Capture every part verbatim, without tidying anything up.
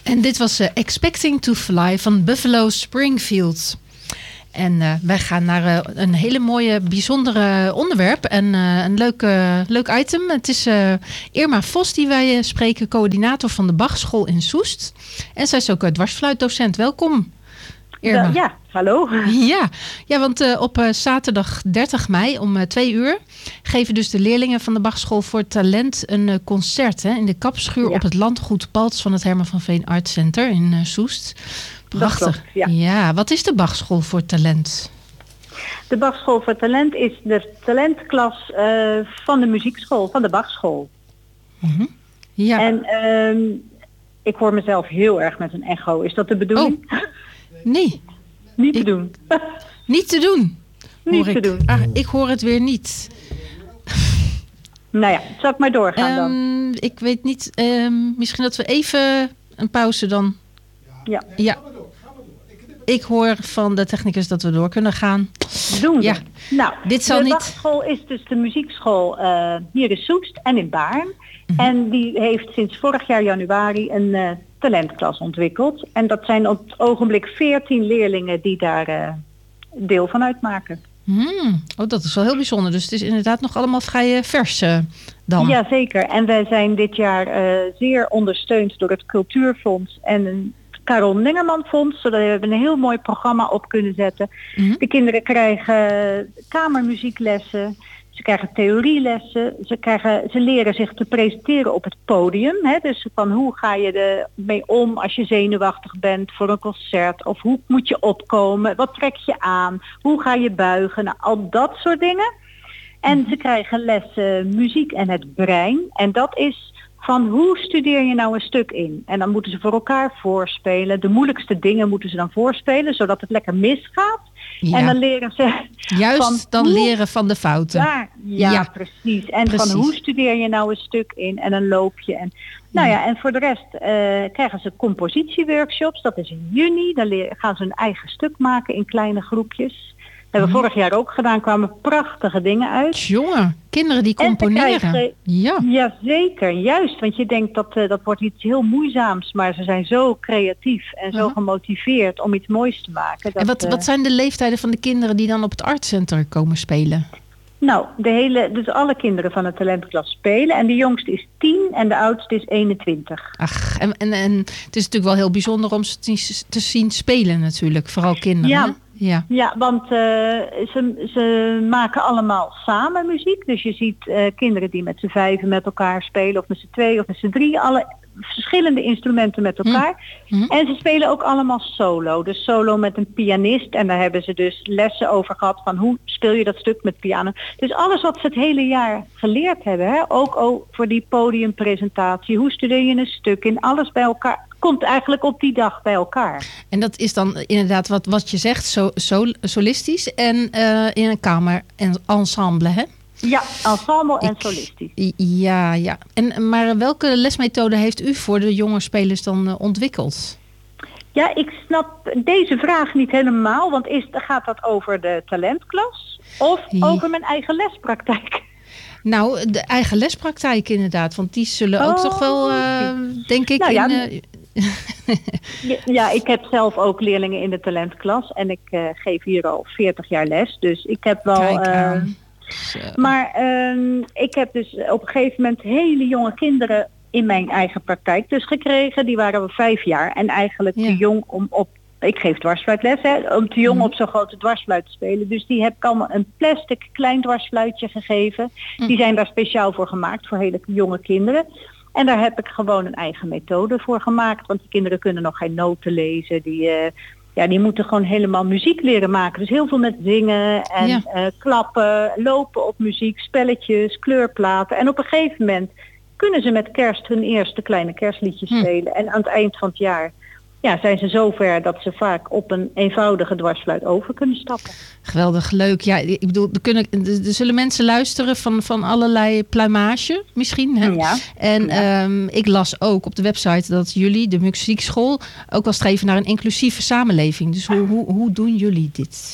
En dit was uh, Expecting to Fly van Buffalo Springfield. En uh, wij gaan naar uh, een hele mooie, bijzondere onderwerp. En uh, een leuk, uh, leuk item. Het is uh, Irma Vos die wij uh, spreken, coördinator van de Bachschool in Soest. En zij is ook uh, dwarsfluitdocent. Welkom, Irma. Uh, ja, hallo. Ja, ja want uh, op uh, zaterdag dertig mei om uh, twee uur... geven dus de leerlingen van de Bachschool voor Talent een uh, concert... Hè, in de kapschuur ja. op het landgoed Paltz van het Herman van Veen Art Center in uh, Soest. Prachtig. Klopt, ja. ja, wat is de Bachschool voor Talent? De Bachschool voor Talent is de talentklas uh, van de muziekschool, van de Bachschool. Mm-hmm. Ja. En uh, ik hoor mezelf heel erg met een echo. Is dat de bedoeling? Oh. Nee. Niet te ik, doen. niet te doen? Niet ik. te doen. Ah, ik hoor het weer niet. Nou ja, zal ik maar doorgaan dan? Um, ik weet niet. Um, misschien dat we even een pauze dan... Ja. ja. Ik hoor van de technicus dat we door kunnen gaan. Doen we. Ja. Nou, dit zal de niet... Bachschool is dus de muziekschool uh, hier in Soest en in Baarn. Mm-hmm. En die heeft sinds vorig jaar januari een uh, talentklas ontwikkeld. En dat zijn op het ogenblik veertien leerlingen die daar uh, deel van uitmaken. Hmm. Oh, dat is wel heel bijzonder. Dus het is inderdaad nog allemaal vrij uh, vers uh, dan. Ja, zeker. En wij zijn dit jaar uh, zeer ondersteund door het Cultuurfonds en een Karel Ningerman Fonds, zodat we een heel mooi programma op kunnen zetten. Mm-hmm. De kinderen krijgen kamermuzieklessen, ze krijgen theorielessen, ze, krijgen, ze leren zich te presenteren op het podium. Hè? Dus van hoe ga je ermee om als je zenuwachtig bent voor een concert, of hoe moet je opkomen, wat trek je aan, hoe ga je buigen, nou, al dat soort dingen. En mm-hmm. ze krijgen lessen muziek en het brein. En dat is van hoe studeer je nou een stuk in? En dan moeten ze voor elkaar voorspelen. De moeilijkste dingen moeten ze dan voorspelen, zodat het lekker misgaat. Ja. En dan leren ze... Juist van dan hoe... leren van de fouten. Ja, ja, ja. precies. En precies. van hoe studeer je nou een stuk in en een loopje. En, nou ja, en voor de rest uh, krijgen ze compositieworkshops. Dat is in juni. Dan leren, gaan ze een eigen stuk maken in kleine groepjes. Dat hebben we vorig jaar ook gedaan, kwamen prachtige dingen uit. Jongen, kinderen die componeren. Krijgen, ja. ja, zeker. Juist, want je denkt dat uh, dat wordt iets heel moeizaams, maar ze zijn zo creatief en zo uh-huh. gemotiveerd om iets moois te maken. Dat, en wat, uh, wat zijn de leeftijden van de kinderen die dan op het artcenter komen spelen? Nou, de hele, dus alle kinderen van de talentklas spelen. En de jongste is tien en de oudste is eenentwintig. Ach, en, en, en het is natuurlijk wel heel bijzonder om ze te, te zien spelen natuurlijk. Vooral kinderen. Ja. Hè? Ja. ja, want uh, ze, ze maken allemaal samen muziek. Dus je ziet uh, kinderen die met z'n vijven met elkaar spelen, of met z'n twee of met z'n drie. Alle verschillende instrumenten met elkaar. Mm-hmm. En ze spelen ook allemaal solo. Dus solo met een pianist. En daar hebben ze dus lessen over gehad van hoe speel je dat stuk met piano. Dus alles wat ze het hele jaar geleerd hebben. Hè? Ook, ook voor die podiumpresentatie. Hoe studeer je een stuk in? Alles bij elkaar. Komt eigenlijk op die dag bij elkaar. En dat is dan inderdaad wat, wat je zegt, so, so, solistisch en uh, in een kamer en ensemble, hè? Ja, ensemble en Ik, solistisch. Ja, ja. En, maar welke lesmethode heeft u voor de jonge spelers dan uh, ontwikkeld? Ja, ik snap deze vraag niet helemaal, want is, gaat dat over de talentklas of ja. over mijn eigen lespraktijk? Nou, de eigen lespraktijk inderdaad, want die zullen ook oh, toch wel, uh, denk ik... Nou ja, in, uh, ja, ik heb zelf ook leerlingen in de talentklas en ik uh, geef hier al veertig jaar les, dus ik heb wel... Kijk aan. Uh, maar uh, ik heb dus op een gegeven moment hele jonge kinderen in mijn eigen praktijk dus gekregen. Die waren vijf jaar en eigenlijk ja. te jong om op... Ik geef dwarsfluitles, hè, om te jong mm. op zo'n grote dwarsfluit te spelen. Dus die heb ik allemaal een plastic klein dwarsfluitje gegeven. Mm. Die zijn daar speciaal voor gemaakt, voor hele jonge kinderen. En daar heb ik gewoon een eigen methode voor gemaakt. Want die kinderen kunnen nog geen noten lezen. Die, uh, ja, die moeten gewoon helemaal muziek leren maken. Dus heel veel met zingen en ja. uh, klappen, lopen op muziek, spelletjes, kleurplaten. En op een gegeven moment kunnen ze met kerst hun eerste kleine kerstliedjes mm. spelen. En aan het eind van het jaar... Ja, zijn ze zover dat ze vaak op een eenvoudige dwarsfluit over kunnen stappen. Geweldig, leuk. Ja, ik bedoel, er, kunnen, er zullen mensen luisteren van, van allerlei pluimage misschien. Hè? Ja. En ja. Um, ik las ook op de website dat jullie, de muziekschool, ook wel streven naar een inclusieve samenleving. Dus hoe, hoe, hoe doen jullie dit?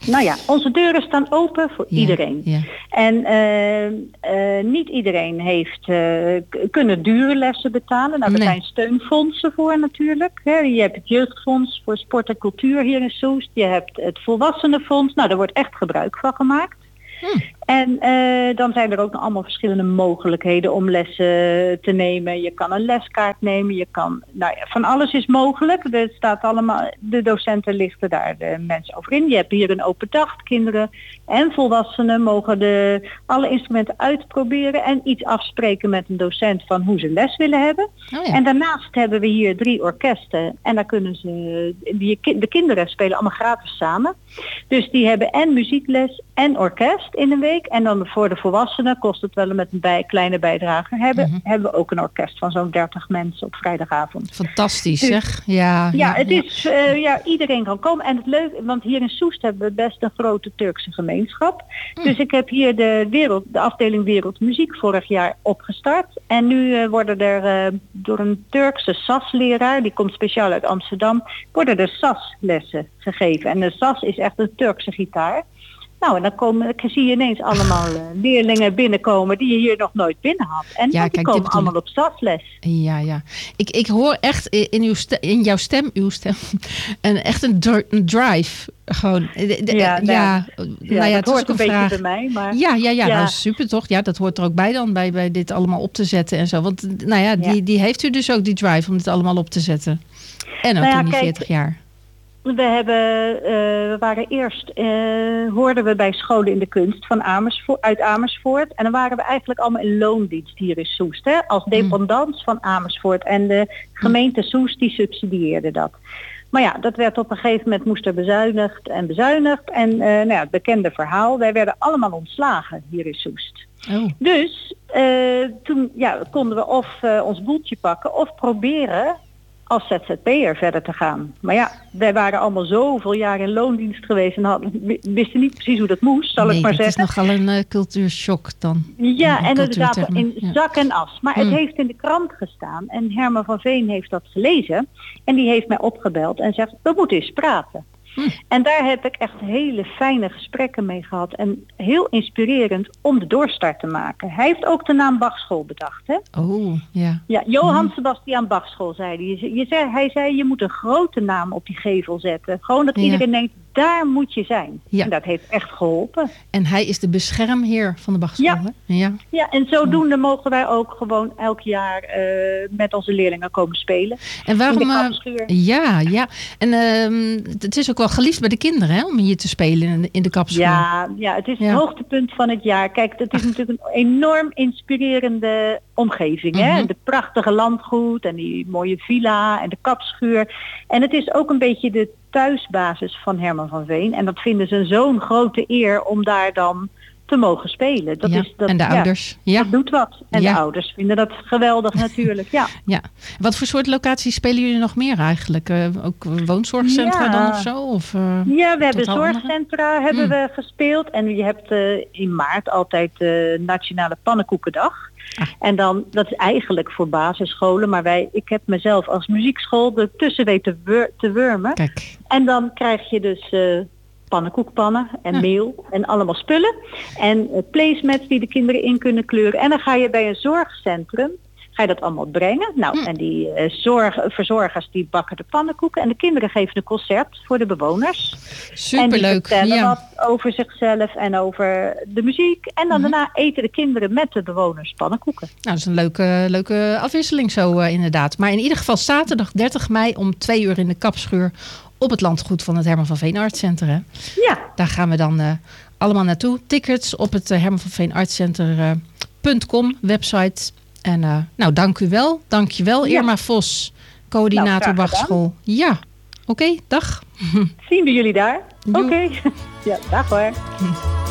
Nou ja, onze deuren staan open voor ja, iedereen. Ja. En uh, uh, niet iedereen heeft uh, k- kunnen dure lessen betalen. Nou, er nee. zijn steunfondsen voor natuurlijk. Hè. Je hebt het jeugdfonds voor sport en cultuur hier in Soest. Je hebt het volwassenenfonds. Nou, daar wordt echt gebruik van gemaakt. Hm. En uh, dan zijn er ook nog allemaal verschillende mogelijkheden om lessen te nemen. Je kan een leskaart nemen, je kan, nou ja, van alles is mogelijk. Er staat allemaal, de docenten lichten daar de mensen over in. Je hebt hier een open dag. Kinderen en volwassenen mogen de, alle instrumenten uitproberen en iets afspreken met een docent van hoe ze les willen hebben. Oh ja. En daarnaast hebben we hier drie orkesten en daar kunnen ze, die, de kinderen spelen allemaal gratis samen. Dus die hebben en muziekles en orkest in een week. En dan voor de volwassenen kost het wel met een bij, kleine bijdrage. Hebben, mm-hmm. hebben we ook een orkest van zo'n dertig mensen op vrijdagavond. Fantastisch dus, zeg. Ja, ja, ja het ja. is, uh, ja, iedereen kan komen. En het leuke, want hier in Soest hebben we best een grote Turkse gemeenschap. Mm. Dus ik heb hier de, wereld, de afdeling Wereldmuziek vorig jaar opgestart. En nu uh, worden er uh, door een Turkse S A S-leraar, die komt speciaal uit Amsterdam, worden er S A S-lessen gegeven. En de S A S is echt een Turkse gitaar. Nou, en dan komen, zie je ineens allemaal uh, leerlingen binnenkomen die je hier nog nooit binnen had. En ja, die kijk, komen allemaal op S A S-les. Ja, ja. Ik, ik hoor echt in, uw stem, in jouw stem, uw stem, een, echt een, dr- een drive. Gewoon, de, de, ja, nou, ja, ja, nou ja, dat hoort een, een beetje bij mij. Maar, ja, ja, ja, ja. Nou, super toch? Ja, dat hoort er ook bij dan, bij, bij dit allemaal op te zetten en zo. Want nou ja, die, ja. die heeft u dus ook, die drive, om dit allemaal op te zetten. En ook nou ja, in die kijk, veertig jaar. We, hebben, uh, we waren eerst, uh, hoorden we bij scholen in de kunst van Amersfoort, uit Amersfoort. En dan waren we eigenlijk allemaal in loondienst hier in Soest. Hè, als dependance mm. van Amersfoort. En de gemeente Soest die subsidieerde dat. Maar ja, dat werd op een gegeven moment moest er bezuinigd en bezuinigd. En uh, nou ja, het bekende verhaal, wij werden allemaal ontslagen hier in Soest. Oh. Dus uh, toen ja, konden we of uh, ons boeltje pakken of proberen als Z Z P'er verder te gaan. Maar ja, wij waren allemaal zoveel jaar in loondienst geweest en hadden, wisten niet precies hoe dat moest, zal nee, ik maar zeggen. zeggen. Het is nogal een uh, cultuurshock dan. Ja, en inderdaad in ja. zak en as. Maar mm. het heeft in de krant gestaan en Herman van Veen heeft dat gelezen en die heeft mij opgebeld en zegt, we moeten eens praten. Hm. En daar heb ik echt hele fijne gesprekken mee gehad. En heel inspirerend om de doorstart te maken. Hij heeft ook de naam Bachschool bedacht. Hè? Oh, ja. Ja, Johann hm. Sebastian Bachschool zei hij. Je, je zei, hij zei, je moet een grote naam op die gevel zetten. Gewoon dat ja. iedereen denkt, daar moet je zijn. Ja. En dat heeft echt geholpen. En hij is de beschermheer van de Bachschool. Ja, hè? Ja. ja en zodoende mogen wij ook gewoon elk jaar uh, met onze leerlingen komen spelen. En waarom? Uh, ja, ja. En uh, het is ook wel geliefd bij de kinderen, hè, om hier te spelen in de, in de kapschool. Ja, ja, het is ja. het hoogtepunt van het jaar. Kijk, het is natuurlijk een enorm inspirerende omgeving. Mm-hmm. Hè? De prachtige landgoed en die mooie villa en de kapschuur. En het is ook een beetje de thuisbasis van Herman van Veen. En dat vinden ze zo'n grote eer om daar dan te mogen spelen. Dat ja, is, dat, en de ja, ouders. Ja. Dat doet wat. En ja. de ouders vinden dat geweldig natuurlijk. Ja. ja. Wat voor soort locaties spelen jullie nog meer eigenlijk? Uh, ook woonzorgcentra ja. dan of zo? Of, uh, ja, we hebben zorgcentra hebben mm. we gespeeld. En je hebt uh, in maart altijd de uh, Nationale Pannenkoekendag. Ah. En dan, dat is eigenlijk voor basisscholen, maar wij, ik heb mezelf als muziekschool ertussen weten wur- te wurmen. Kijk. En dan krijg je dus uh, pannenkoekpannen en ja. meel en allemaal spullen. En uh, placemats die de kinderen in kunnen kleuren. En dan ga je bij een zorgcentrum, ga je dat allemaal brengen. Nou, hm. en die uh, zorg, verzorgers die bakken de pannenkoeken en de kinderen geven een concert voor de bewoners. Superleuk. En die vertellen ja. wat over zichzelf en over de muziek. En dan hm. daarna eten de kinderen met de bewoners pannenkoeken. Nou, dat is een leuke, leuke afwisseling zo uh, inderdaad. Maar in ieder geval zaterdag dertig mei om twee uur in de kapschuur op het landgoed van het Herman van Veen Artscenter. Hè? Ja. Daar gaan we dan uh, allemaal naartoe. Tickets op het uh, Herman van Veen Artscenter punt com uh, website. En uh, nou, dank u wel. Dank je wel, Irma ja. Vos, coördinator nou, Bachschool. Ja, oké, okay, dag. Zien we jullie daar? Oké. Okay. Ja, dag hoor.